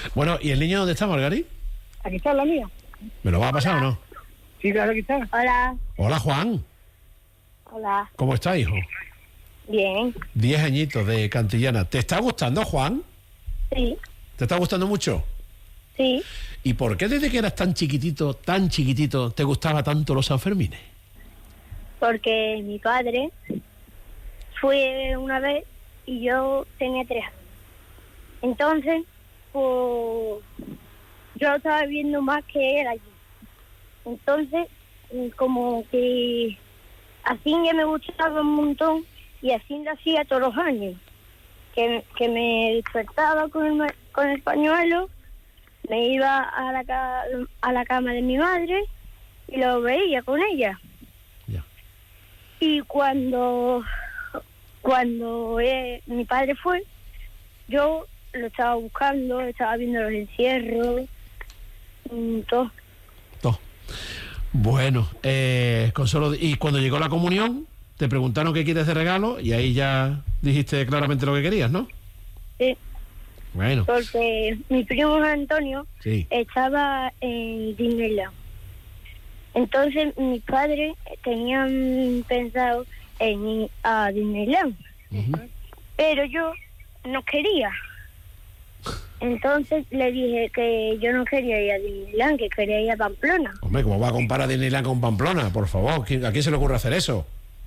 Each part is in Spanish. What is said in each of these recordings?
Bueno, ¿y el niño dónde está, Margari? Aquí está la mía. ¿Me lo va a pasar o no? Sí, claro, aquí está. Hola. Hola, Juan. Hola. ¿Cómo está, hijo? Bien. 10 añitos de Cantillana. ¿Te está gustando, Juan? Sí. ¿Te está gustando mucho? Sí. ¿Y por qué desde que eras tan chiquitito, te gustaba tanto los Sanfermines? Porque mi padre fue una vez y yo tenía 3 años. Entonces, pues, yo estaba viendo más que él allí. Entonces, como que así ya me gustaba un montón y así lo hacía todos los años. Que me despertaba con el pañuelo, me iba a la cama de mi madre y lo veía con ella. Ya. Y cuando mi padre fue, yo lo estaba buscando, estaba viendo los encierros, todo. Bueno, Consuelo, y cuando llegó la comunión, te preguntaron qué quieres de regalo y ahí ya dijiste claramente lo que querías, ¿no? Sí. Bueno. Porque mi primo Antonio Sí. estaba en Disneyland. Entonces mis padres tenían pensado en ir a Disneyland. Uh-huh. Pero yo no quería. Entonces le dije que yo no quería ir a Disneyland, que quería ir a Pamplona. Hombre, ¿cómo va a comparar Disneyland con Pamplona? Por favor, ¿a quién se le ocurre hacer eso?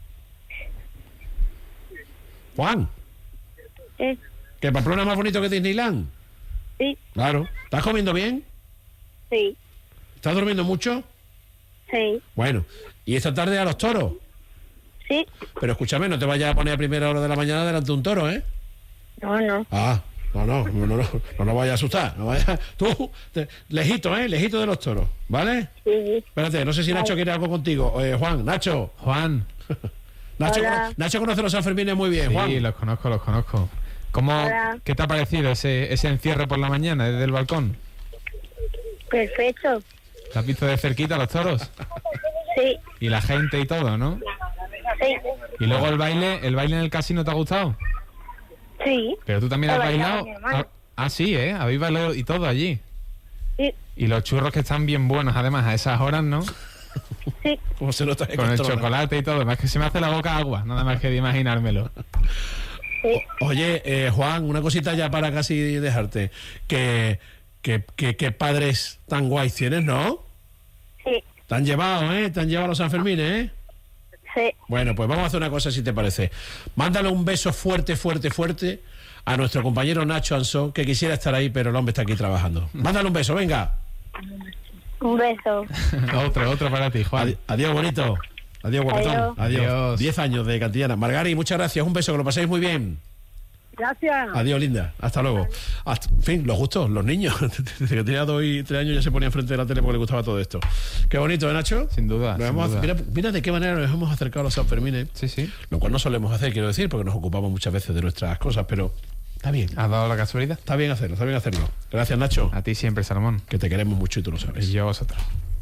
Juan, Sí. ¿que Pamplona es más bonito que Disneyland? Sí. Claro. ¿Estás comiendo bien? Sí. ¿Estás durmiendo mucho? Sí. Bueno, ¿y esta tarde a los toros? Sí. Pero escúchame, no te vayas a poner a primera hora de la mañana delante de un toro, ¿eh? No. No vayas a asustar. No vayas, tú, lejito de los toros, ¿vale? Sí. Espérate, no sé si Nacho quiere algo contigo. Juan, Nacho. Juan. Nacho conoce los Sanfermines muy bien, Sí, Juan. los conozco. ¿Qué te ha parecido ese encierro por la mañana desde el balcón? Perfecto. ¿Te has visto de cerquita los toros? Sí. Y la gente y todo, ¿no? Sí. Y luego el baile en el casino, ¿te ha gustado? Sí. Pero tú también has bailado. Mi hermano. Sí, habéis bailado y todo allí. Sí. Y los churros que están bien buenos, además, a esas horas, ¿no? Sí. ¿Cómo se nota? Con el chocolate y todo. Más que se me hace la boca agua, nada más que de imaginármelo. Sí. Oye, Juan, una cosita ya para casi dejarte. ¿Qué padres tan guays tienes, ¿no? Sí. Te han llevado, ¿eh? Te han llevado a los Sanfermines, ¿eh? Sí. Bueno, pues vamos a hacer una cosa, si te parece. Mándale un beso fuerte a nuestro compañero Nacho Ansó, que quisiera estar ahí, pero el hombre está aquí trabajando. Mándale un beso, venga. Un beso. Otro para ti, Juan. Adiós, bonito. Adiós, guapetón. Adiós. 10 años de Cantillana. Margari, muchas gracias. Un beso, que lo paséis muy bien. Gracias. Adiós, linda. Hasta luego. En fin, los gustos, los niños. Desde que tenía 2 y 3 años ya se ponía enfrente de la tele porque le gustaba todo esto. Qué bonito, ¿eh, Nacho? Sin duda. Mira de qué manera nos hemos acercado a los Sanfermines. Sí. Lo cual no solemos hacer, quiero decir, porque nos ocupamos muchas veces de nuestras cosas, pero está bien. ¿Has dado la casualidad? Está bien hacerlo. Gracias, Nacho. A ti siempre, Salomón. Que te queremos mucho y tú lo sabes. Y yo a vosotros.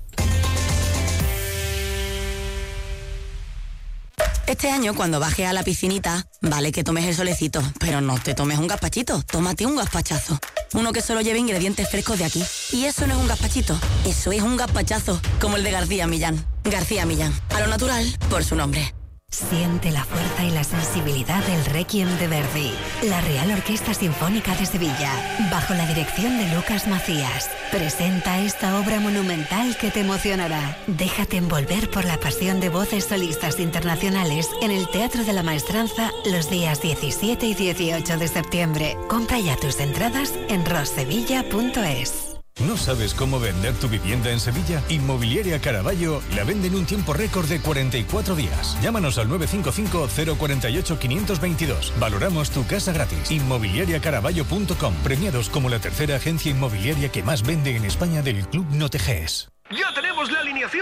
Este año, cuando bajes a la piscinita, vale que tomes el solecito, pero no te tomes un gazpachito, tómate un gazpachazo. Uno que solo lleve ingredientes frescos de aquí. Y eso no es un gazpachito, eso es un gazpachazo, como el de García Millán. García Millán, a lo natural, por su nombre. Siente la fuerza y la sensibilidad del Requiem de Verdi. La Real Orquesta Sinfónica de Sevilla, bajo la dirección de Lucas Macías, presenta esta obra monumental que te emocionará. Déjate envolver por la pasión de voces solistas internacionales en el Teatro de la Maestranza los días 17 y 18 de septiembre. Compra ya tus entradas en rossevilla.es. ¿No sabes cómo vender tu vivienda en Sevilla? Inmobiliaria Caraballo la vende en un tiempo récord de 44 días. Llámanos al 955-048-522. Valoramos tu casa gratis. Inmobiliariacaraballo.com. Premiados como la tercera agencia inmobiliaria que más vende en España del Club Noteges. Ya tenemos la alineación para el partido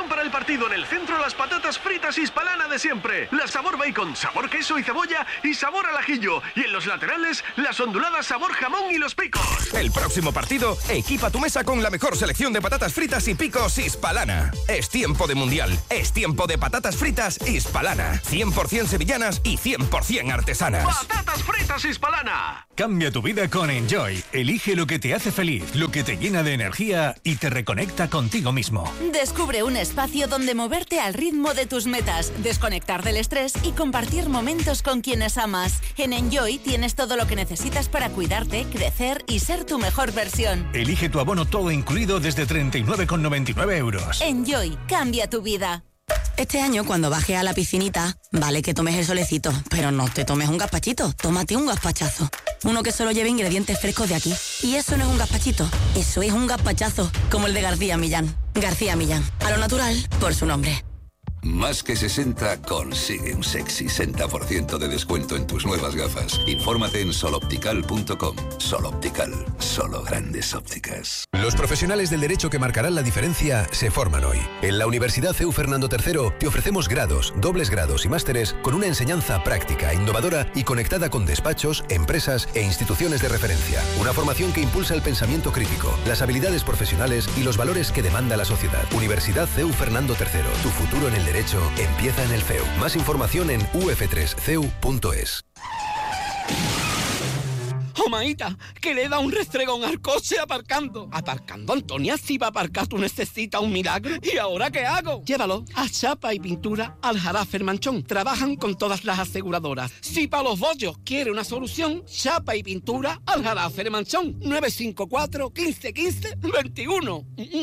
partido en el centro las patatas fritas Hispalana de siempre. La sabor bacon, sabor queso y cebolla y sabor al ajillo. Y en los laterales, las onduladas sabor jamón y los picos. El próximo partido, equipa tu mesa con la mejor selección de patatas fritas y picos Hispalana. Es tiempo de mundial, es tiempo de patatas fritas Hispalana. 100% sevillanas y 100% artesanas. ¡Patatas fritas Hispalana! Cambia tu vida con Enjoy. Elige lo que te hace feliz, lo que te llena de energía y te reconecta contigo mismo. Descubre un espacio donde moverte al ritmo de tus metas, desconectar del estrés y compartir momentos con quienes amas. En Enjoy tienes todo lo que necesitas para cuidarte, crecer y ser tu mejor versión. Elige tu abono todo incluido desde 39,99 euros. Enjoy, cambia tu vida. Este año, cuando bajes a la piscinita, vale que tomes el solecito, pero no te tomes un gazpachito, tómate un gazpachazo. Uno que solo lleve ingredientes frescos de aquí. Y eso no es un gazpachito, eso es un gazpachazo, como el de García Millán. García Millán, a lo natural, por su nombre. Más que 60 consigue un sexy 60% de descuento en tus nuevas gafas. Infórmate en soloptical.com. Soloptical, solo grandes ópticas. Los profesionales del derecho que marcarán la diferencia se forman hoy. En la Universidad CEU Fernando III te ofrecemos grados, dobles grados y másteres con una enseñanza práctica, innovadora y conectada con despachos, empresas e instituciones de referencia. Una formación que impulsa el pensamiento crítico, las habilidades profesionales y los valores que demanda la sociedad. Universidad CEU Fernando III. Tu futuro en el derecho empieza en el CEU. Más información en uf3ceu.es. Oh, maíta, que le da un restregón al coche aparcando. Aparcando, Antonia, si va a aparcar tú necesitas un milagro. ¿Y ahora qué hago? Llévalo a Chapa y Pintura Aljarafe Manchón. Trabajan con todas las aseguradoras. Si para los bollos quiere una solución, Chapa y Pintura Aljarafe Manchón. 954 15 15 21.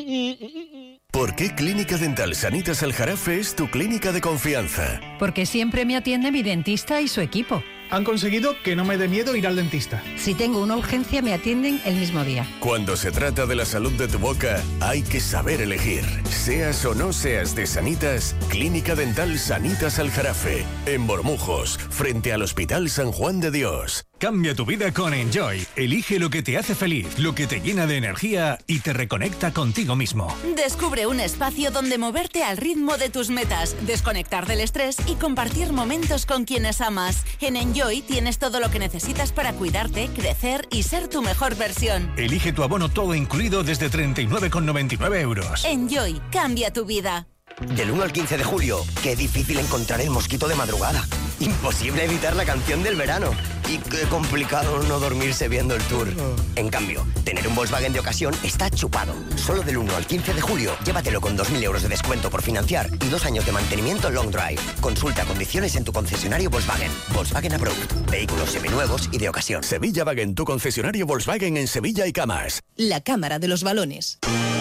¿Por qué Clínica Dental Sanitas Aljarafe es tu clínica de confianza? Porque siempre me atiende mi dentista y su equipo. Han conseguido que no me dé miedo ir al dentista. Si tengo una urgencia, me atienden el mismo día. Cuando se trata de la salud de tu boca, hay que saber elegir. Seas o no seas de Sanitas, Clínica Dental Sanitas Aljarafe, en Bormujos, frente al Hospital San Juan de Dios. Cambia tu vida con Enjoy. Elige lo que te hace feliz, lo que te llena de energía y te reconecta contigo mismo. Descubre un espacio donde moverte al ritmo de tus metas, desconectar del estrés y compartir momentos con quienes amas. En Enjoy tienes todo lo que necesitas para cuidarte, crecer y ser tu mejor versión. Elige tu abono todo incluido desde 39,99 euros. Enjoy, cambia tu vida. Del 1 al 15 de julio, qué difícil encontrar el mosquito de madrugada. Imposible evitar la canción del verano. Y qué complicado no dormirse viendo el tour. En cambio, tener un Volkswagen de ocasión está chupado. Solo del 1 al 15 de julio, llévatelo con 2.000 euros de descuento por financiar y 2 años de mantenimiento long drive. Consulta condiciones en tu concesionario Volkswagen. Volkswagen Approved. Vehículos seminuevos y de ocasión. Sevilla Wagen, tu concesionario Volkswagen en Sevilla y Camas. La Cámara de los Balones.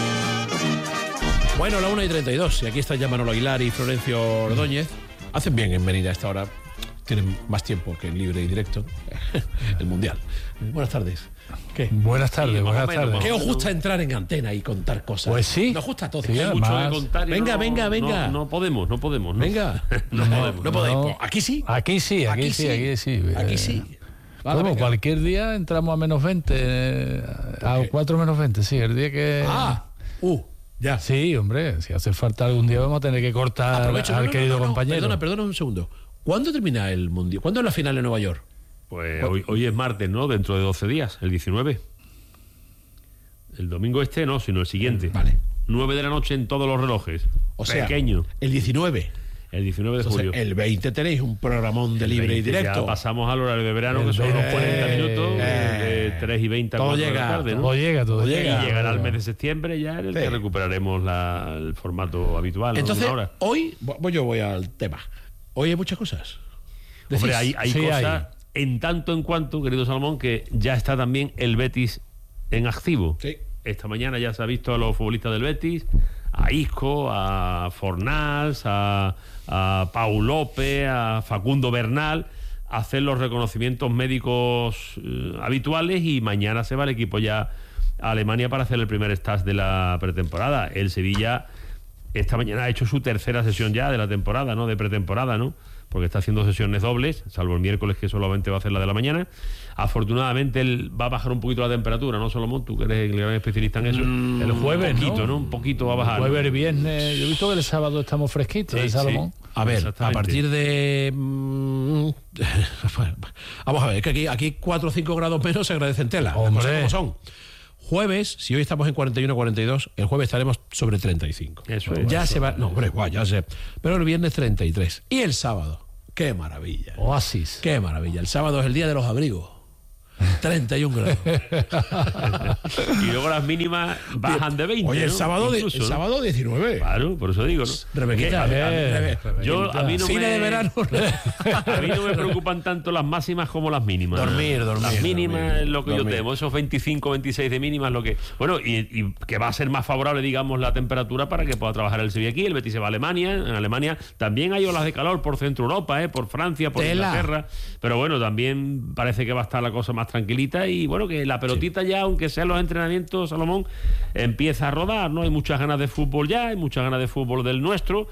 Bueno, la 1:32, y aquí están ya Manolo Aguilar y Florencio Ordóñez. Hacen bien en venir a esta hora. Tienen más tiempo que en libre y directo. El Mundial. Buenas tardes. ¿Qué? Buenas tardes, buenas tardes. ¿Qué os gusta entrar en antena y contar cosas? Pues sí. Nos gusta a todos. Sí, hay mucho de contar. Venga. No podemos. ¿no? Venga. No podéis. Pues aquí sí. Aquí sí. Aquí sí. Vale, como cualquier día entramos a menos 20, a 4 menos 20, sí, el día que... Ya. Sí, hombre, si hace falta algún día vamos a tener que cortar al querido compañero. Perdona un segundo. ¿Cuándo termina el Mundial? ¿Cuándo es la final en Nueva York? Pues hoy es martes, ¿no? Dentro de 12 días, el 19. El domingo no, sino el siguiente. Vale. 9 de la noche en todos los relojes. O sea, pequeño. El 19. El 19 de Entonces, julio. El 20 tenéis un programón de libre y directo. Ya pasamos al horario de verano, que son unos 40 minutos, de 3 y 20 a 4 de la tarde, ¿no? Todo llega. Y llegará el mes de septiembre ya en el que recuperaremos el formato habitual. Entonces, ¿no? hoy yo voy al tema. Hoy hay muchas cosas. Hombre, hay cosas en tanto en cuanto, querido Salomón, que ya está también el Betis en activo. Sí. Esta mañana ya se ha visto a los futbolistas del Betis, a Isco, a Fornals, a Pau López, a Facundo Bernal, a hacer los reconocimientos médicos habituales, y mañana se va el equipo ya a Alemania para hacer el primer stage de la pretemporada. El Sevilla esta mañana ha hecho su tercera sesión ya de la temporada, ¿no? De pretemporada, ¿no? porque está haciendo sesiones dobles, salvo el miércoles que solamente va a hacer la de la mañana. Afortunadamente él va a bajar un poquito la temperatura, ¿no, Salomón? Tú que eres el gran especialista en eso. El jueves, un poquito, ¿no? Un poquito va a bajar. El jueves, viernes. Yo he visto que el sábado estamos fresquitos, Sí, Salomón. sí. A ver, a partir de... vamos a ver, que aquí 4 o 5 grados menos se agradecen tela. Las cosas como son. Jueves, si hoy estamos en 41-42, el jueves estaremos sobre 35. Eso es. Ya se va... No, hombre, ya sé. Pero el viernes 33. Y el sábado, qué maravilla. Oasis. Qué maravilla. El sábado es el día de los abrigos. 31 grados. Y luego las mínimas bajan de 20. Oye, el ¿no? sábado, Incluso, el ¿no? sábado 19. Claro, por eso digo, ¿no? Rebequita, Yo, a mí no cine me, de verano. a mí no me preocupan tanto las máximas como las mínimas. Dormir. Las mínimas dormir, es lo que yo temo. Esos 25, 26 de mínimas, lo que... Bueno, y que va a ser más favorable, digamos, la temperatura para que pueda trabajar el Sevilla aquí. El Betis se va a Alemania. En Alemania también hay olas de calor por Centro Europa, por Francia, por Inglaterra. Pero bueno, también parece que va a estar la cosa más tranquilita y bueno, que la pelotita ya, aunque sean los entrenamientos, Salomón, empieza a rodar, ¿no? Hay muchas ganas de fútbol ya, hay muchas ganas de fútbol del nuestro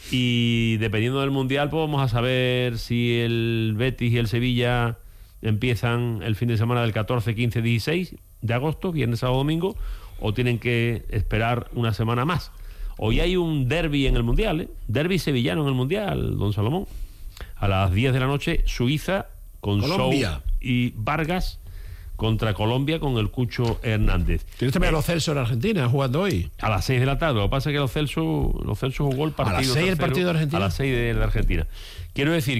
y dependiendo del Mundial, pues vamos a saber si el Betis y el Sevilla empiezan el fin de semana del 14, 15, 16 de agosto, viernes, sábado, domingo, o tienen que esperar una semana más. Hoy hay un derbi en el Mundial, derbi sevillano en el Mundial, don Salomón. A las 10 de la noche, Suiza con Colombia. Sou y Vargas contra Colombia con el Cucho Hernández. ¿Tienes también a Los Celso en Argentina jugando hoy? A las 6 de la tarde. Lo que pasa es que Los Celso jugó el partido. ¿A las 6 el partido de Argentina? A las 6 de Argentina. Quiero decir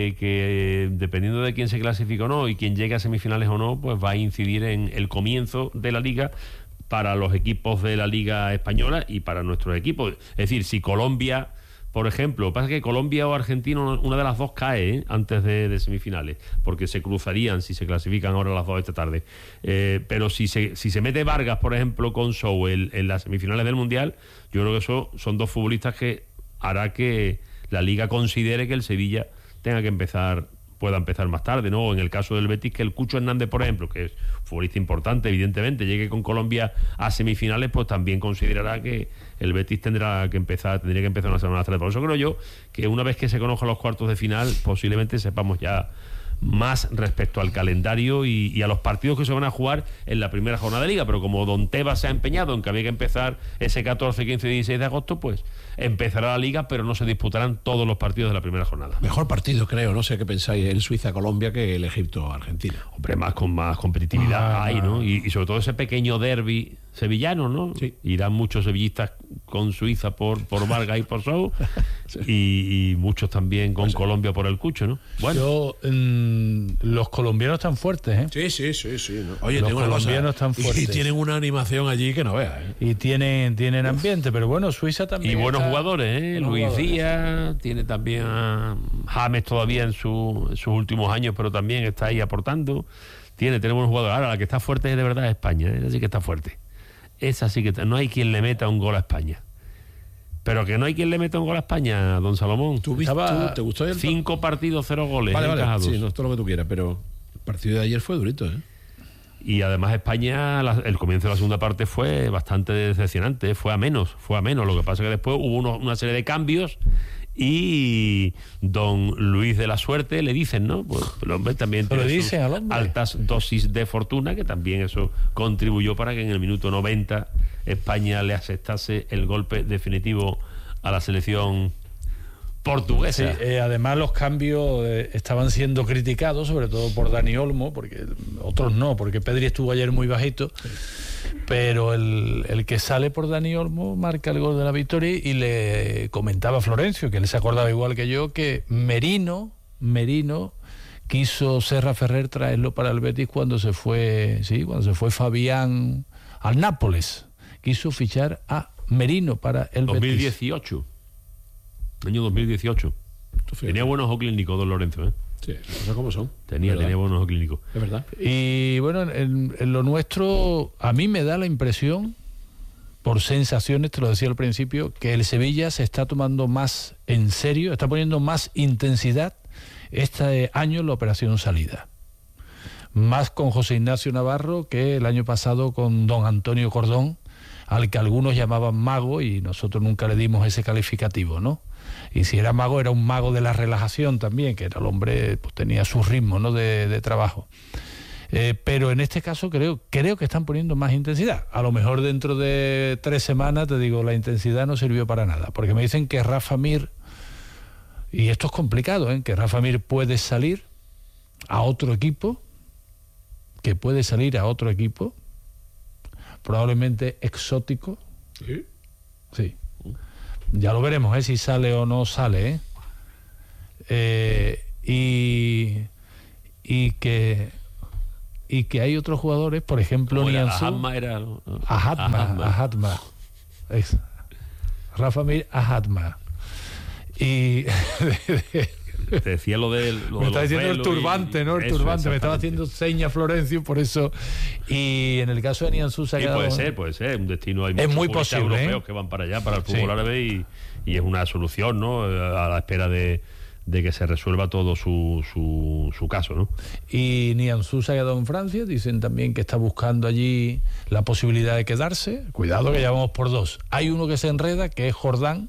que dependiendo de quién se clasifica o no y quién llegue a semifinales o no, pues va a incidir en el comienzo de la liga para los equipos de la Liga Española y para nuestros equipos. Es decir, si Colombia, por ejemplo, pasa que Colombia o Argentina, una de las dos cae antes de semifinales, porque se cruzarían si se clasifican ahora las dos esta tarde. Pero si se mete Vargas, por ejemplo, con Sou en las semifinales del Mundial, yo creo que eso son dos futbolistas que hará que la Liga considere que el Sevilla pueda empezar más tarde, ¿no? En el caso del Betis, que el Cucho Hernández, por ejemplo, que es futbolista importante, evidentemente, llegue con Colombia a semifinales, pues también considerará que el Betis tendría que empezar una semana más tarde. Por eso creo yo que una vez que se conozcan los cuartos de final, posiblemente sepamos ya más respecto al calendario y a los partidos que se van a jugar en la primera jornada de liga, pero como Don Tebas se ha empeñado en que había que empezar ese 14, 15 y 16 de agosto, pues empezará la liga, pero no se disputarán todos los partidos de la primera jornada. Mejor partido, creo, no sé qué pensáis, el Suiza-Colombia que el Egipto-Argentina. Hombre, más competitividad hay, ¿no? Y sobre todo ese pequeño derbi sevillano, ¿no? Sí. Irán muchos sevillistas con Suiza por Vargas y por Sou y muchos también con Colombia por el Cucho, ¿no? Bueno, los colombianos están fuertes, ¿eh? Sí. ¿no? Oye, los colombianos están fuertes. Y tienen una animación allí que no veas, ¿eh? Y tienen ambiente, pero bueno, Suiza también. Y buenos jugadores, ¿eh? Luis Díaz, tiene también a James todavía en sus últimos años, pero también está ahí aportando. Tiene buenos jugadores. Ahora, la que está fuerte es de verdad España, ¿eh? Esa sí que está fuerte. Esa sí que no hay quien le meta un gol a España. Pero que no hay quien le meta un gol a España, don Salomón. ¿Te gustó el 5 partidos, 0 goles. Vale. Sí, no es todo lo que tú quieras, pero el partido de ayer fue durito, ¿eh? Y además España, el comienzo de la segunda parte fue bastante decepcionante, ¿eh? Fue a menos. Lo que pasa es que después hubo una serie de cambios y don Luis de la Suerte le dicen, ¿no? Pues el hombre también tiene altas dosis de fortuna, que también eso contribuyó para que en el minuto 90 España le aceptase el golpe definitivo a la selección portuguesa. Sí, además los cambios estaban siendo criticados, sobre todo por Dani Olmo, porque otros no, porque Pedri estuvo ayer muy bajito, pero el que sale por Dani Olmo marca el gol de la victoria y le comentaba a Florencio, que él se acordaba igual que yo, que Merino quiso Serra Ferrer traerlo para el Betis cuando se fue Fabián al Nápoles, quiso fichar a Merino para el 2018. Betis. Año 2018. Tenía buenos ojos clínicos, don Lorenzo, ¿eh? Sí, no sé cómo son. Tenía buenos ojos clínicos. Es verdad. Y bueno, en lo nuestro, a mí me da la impresión, por sensaciones, te lo decía al principio, que el Sevilla se está tomando más en serio, está poniendo más intensidad este año en la operación salida. Más con José Ignacio Navarro que el año pasado con don Antonio Cordón al que algunos llamaban mago y nosotros nunca le dimos ese calificativo, ¿no? Y si era mago, era un mago de la relajación también, que era el hombre, pues tenía su ritmo, ¿no?, de trabajo. Pero en este caso creo que están poniendo más intensidad. A lo mejor dentro de 3 semanas, te digo, la intensidad no sirvió para nada, porque me dicen que Rafa Mir, y esto es complicado, que Rafa Mir puede salir a otro equipo, probablemente exótico. ¿Sí? Sí. Ya lo veremos, si sale o no sale, y que hay otros jugadores, por ejemplo, Nianzú, Ahatma, Rafa Mir Ahatma, y te decía lo de me está diciendo el turbante, ¿no? El turbante, me estaba haciendo seña Florencio, por eso. Y en el caso de Nianzú se ha quedado... puede ser, un destino. Hay es muchos muy posible, europeos que van para allá, para el fútbol árabe, y es una solución, ¿no?, a la espera de que se resuelva todo su caso, ¿no? Y Nianzú se ha quedado en Francia, dicen también que está buscando allí la posibilidad de quedarse. Cuidado que ya vamos por 2. Hay uno que se enreda, que es Jordán.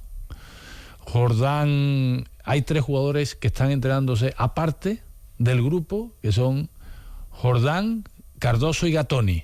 Hay 3 jugadores que están entrenándose aparte del grupo, que son Jordán, Cardoso y Gatoni.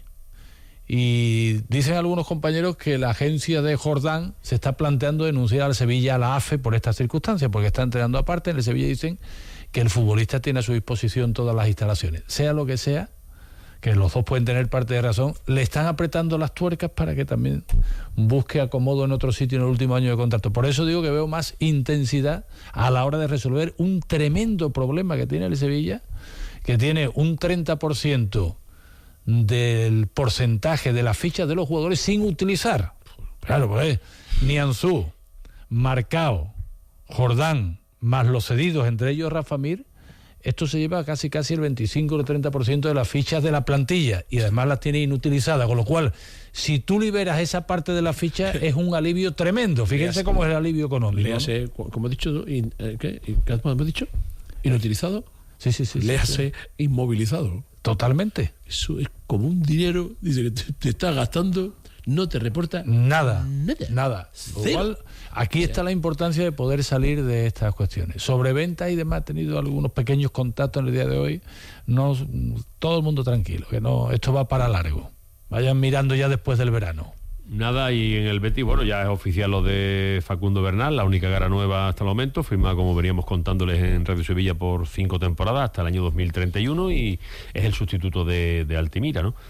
Y dicen algunos compañeros que la agencia de Jordán se está planteando denunciar al Sevilla, a la AFE, por estas circunstancias, porque está entrenando aparte. En el Sevilla dicen que el futbolista tiene a su disposición todas las instalaciones. Sea lo que sea, que los dos pueden tener parte de razón, le están apretando las tuercas para que también busque acomodo en otro sitio en el último año de contrato. Por eso digo que veo más intensidad a la hora de resolver un tremendo problema que tiene el Sevilla, que tiene un 30% del porcentaje de las fichas de los jugadores sin utilizar. Claro, pues Nianzú, Marcao, Jordán, más los cedidos, entre ellos Rafa Mir. Esto se lleva casi el 25 o el 30% de las fichas de la plantilla, y además las tiene inutilizadas, con lo cual, si tú liberas esa parte de la ficha, es un alivio tremendo. Fíjense cómo es el alivio económico. Léase, como he dicho, ¿qué hemos dicho? ¿Inutilizado? Sí. Léase, inmovilizado. Totalmente. Eso es como un dinero, dice que te estás gastando, no te reporta nada. Igual, aquí está la importancia de poder salir de estas cuestiones. Sobre ventas y demás, he tenido algunos pequeños contactos en el día de hoy. No, todo el mundo tranquilo, que no, esto va para largo. Vayan mirando ya después del verano. Nada, y en el Betis, bueno, ya es oficial lo de Facundo Bernal, la única cara nueva hasta el momento, firma, como veníamos contándoles en Radio Sevilla, por 5 temporadas hasta el año 2031, y es el sustituto de Altimira, ¿no?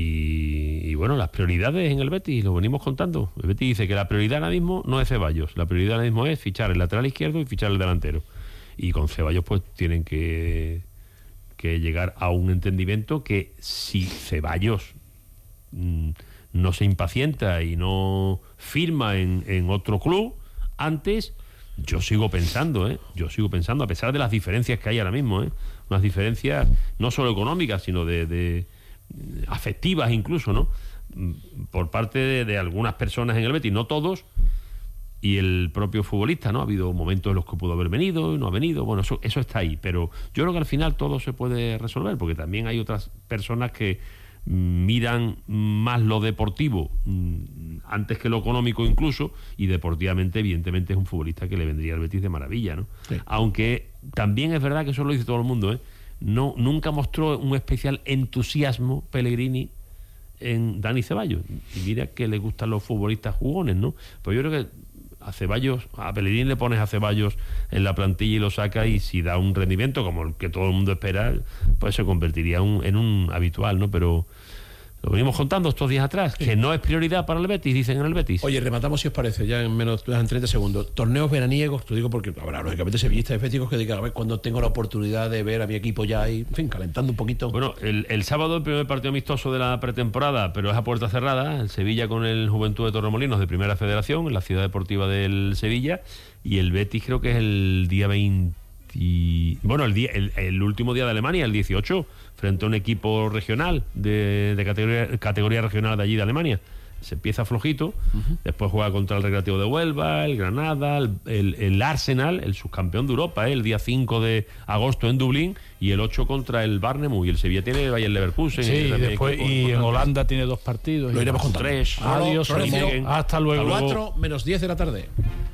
Y bueno, las prioridades en el Betis, lo venimos contando. El Betis dice que la prioridad ahora mismo no es Ceballos, la prioridad ahora mismo es fichar el lateral izquierdo y fichar el delantero. Y con Ceballos pues tienen que llegar a un entendimiento que, si Ceballos no se impacienta y no firma en otro club antes, yo sigo pensando, a pesar de las diferencias que hay ahora mismo, unas diferencias no solo económicas, sino de afectivas incluso, ¿no?, por parte de algunas personas en el Betis, no todos, y el propio futbolista, ¿no? Ha habido momentos en los que pudo haber venido y no ha venido, bueno, eso está ahí, pero yo creo que al final todo se puede resolver, porque también hay otras personas que miran más lo deportivo antes que lo económico incluso, y deportivamente evidentemente es un futbolista que le vendría al Betis de maravilla, ¿no? Sí. Aunque también es verdad que eso lo dice todo el mundo, nunca mostró un especial entusiasmo Pellegrini en Dani Ceballos, y mira que le gustan los futbolistas jugones, ¿no? Pues yo creo que a Pellegrini le pones a Ceballos en la plantilla y lo saca, y si da un rendimiento como el que todo el mundo espera, pues se convertiría en un habitual, ¿no? Pero lo venimos contando estos días atrás, que no es prioridad para el Betis, dicen en el Betis. Oye, rematamos, si os parece, ya en 30 segundos. Torneos veraniegos, te digo porque habrá lógicamente sevillistas eféticos que digan, a ver, cuando tengo la oportunidad de ver a mi equipo ya ahí, en fin, calentando un poquito. Bueno, el sábado el primer partido amistoso de la pretemporada, pero es a puerta cerrada, el Sevilla con el Juventud de Torremolinos de Primera Federación, en la Ciudad Deportiva del Sevilla, y el Betis creo que es el día 20... Bueno, el último día de Alemania, el 18, frente a un equipo regional de categoría regional de allí de Alemania, se empieza flojito, después juega contra el Recreativo de Huelva, el Granada, el Arsenal, el subcampeón de Europa, el día 5 de agosto en Dublín, y el 8 contra el Barnemu, y el Sevilla tiene el Bayer Leverkusen. Sí, y después y en Holanda tiene 2 partidos. Lo iremos contando. 3. Adiós, hasta luego. 4 menos 10 de la tarde.